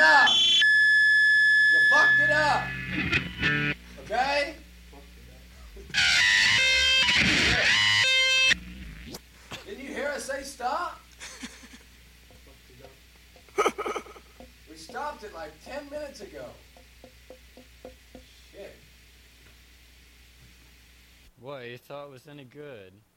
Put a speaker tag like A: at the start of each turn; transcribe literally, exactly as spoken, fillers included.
A: enough. You fucked it up. Okay? Didn't you hear us say stop? We stopped it like ten minutes ago. Shit.
B: What, you thought it was any good?